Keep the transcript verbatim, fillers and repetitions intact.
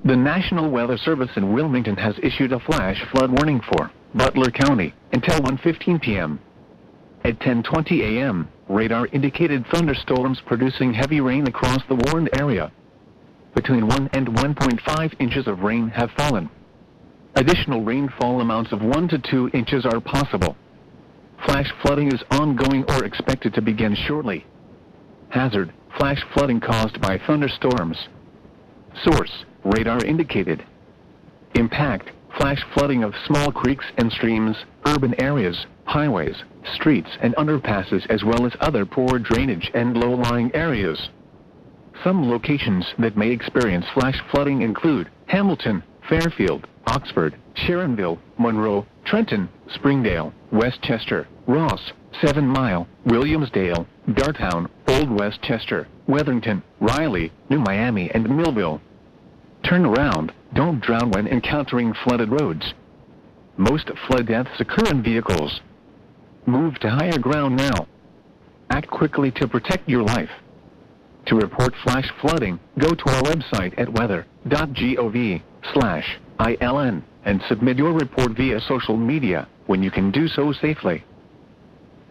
The National Weather Service in Wilmington has issued a flash flood warning for Butler County until one fifteen p m At ten twenty a m, radar indicated thunderstorms producing heavy rain across the warned area. Between one and one point five inches of rain have fallen. Additional rainfall amounts of one to two inches are possible. Flash flooding is ongoing or expected to begin shortly. Hazard: flash flooding caused by thunderstorms. Source: radar indicated. Impact: flash flooding of small creeks and streams, urban areas, highways, streets and underpasses, as well as other poor drainage and low-lying areas. Some locations that may experience flash flooding include Hamilton, Fairfield, Oxford, Sharonville, Monroe, Trenton, Springdale, Westchester, Ross, Seven Mile, Williamsdale, Dartown, Old Westchester, Weatherington, Riley, New Miami and Millville. Turn around, don't drown when encountering flooded roads. Most flood deaths occur in vehicles. Move to higher ground now. Act quickly to protect your life. To report flash flooding, go to our website at weather dot gov slash I L N and submit your report via social media when you can do so safely.